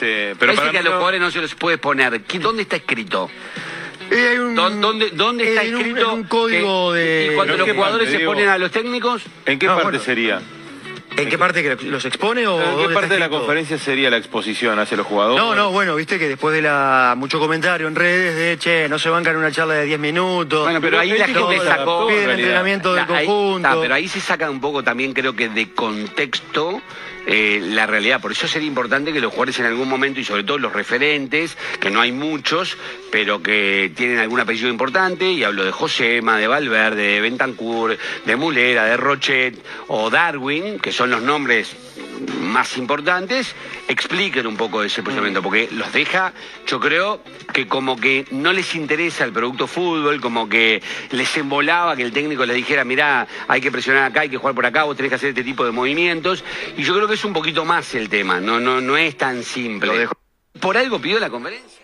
Pero parece que a los jugadores no se los puede poner. ¿Dónde está escrito? Hay un, ¿Dónde está escrito? Un código de... ¿Y cuando los jugadores se ponen a los técnicos? ¿En qué parte sería? ¿En qué parte que los expone o ¿En qué parte de la conferencia sería la exposición hacia los jugadores? Bueno, viste que después de mucho comentario en redes de, che, no se bancan una charla de 10 minutos. Bueno, pero ahí la gente sacó... Piden entrenamiento del conjunto. Pero ahí se saca un poco también, creo que de contexto, la realidad. Por eso sería importante que los jugadores en algún momento, y sobre todo los referentes, que no hay muchos, pero que tienen algún apellido importante, y hablo de Josema, de Valverde, de Bentancur, de Mulera, de Rochet o Darwin, que son los nombres más importantes, expliquen un poco ese procedimiento, porque los deja, yo creo que como que no les interesa el producto fútbol, como que les embolaba que el técnico les dijera, mirá, hay que presionar acá, hay que jugar por acá, vos tenés que hacer este tipo de movimientos, y yo creo que es un poquito más el tema, no es tan simple. Por algo pidió la conferencia.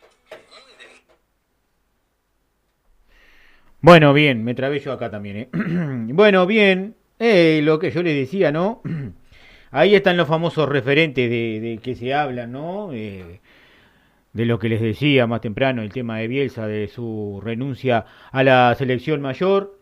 Bueno, bien, me trabé yo acá también, Bueno, bien, lo que yo les decía, ¿no? Ahí están los famosos referentes de que se hablan, ¿no? De lo que les decía más temprano, el tema de Bielsa, de su renuncia a la selección mayor.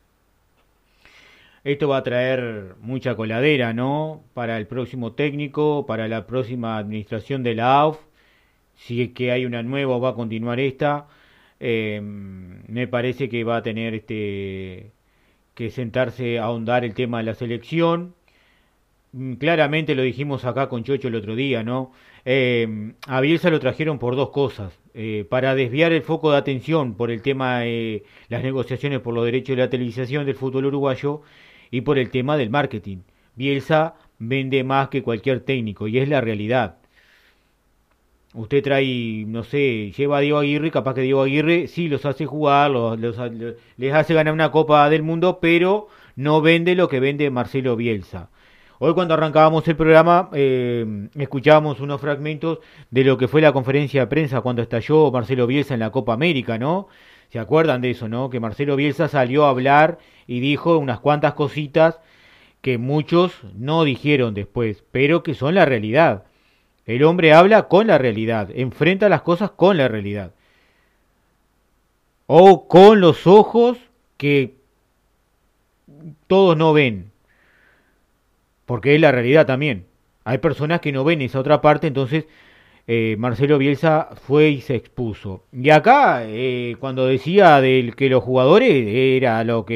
Esto va a traer mucha coladera, ¿no? Para el próximo técnico, para la próxima administración de la AUF. Si es que hay una nueva o va a continuar esta, me parece que va a tener que sentarse a ahondar el tema de la selección. Claramente lo dijimos acá con Chocho el otro día, ¿no? A Bielsa lo trajeron por dos cosas. Para desviar el foco de atención por el tema de las negociaciones por los derechos de la televisación del fútbol uruguayo y por el tema del marketing. Bielsa vende más que cualquier técnico y es la realidad. Usted trae, no sé, lleva a Diego Aguirre, capaz que Diego Aguirre sí los hace jugar, les hace ganar una Copa del Mundo, pero no vende lo que vende Marcelo Bielsa. Hoy cuando arrancábamos el programa escuchábamos unos fragmentos de lo que fue la conferencia de prensa cuando estalló Marcelo Bielsa en la Copa América, ¿no? ¿Se acuerdan de eso, no? Que Marcelo Bielsa salió a hablar y dijo unas cuantas cositas que muchos no dijeron después, pero que son la realidad. El hombre habla con la realidad, enfrenta las cosas con la realidad. O con los ojos que todos no ven. Porque es la realidad también. Hay personas que no ven esa otra parte, entonces Marcelo Bielsa fue y se expuso. Y acá, cuando decía que los jugadores era lo que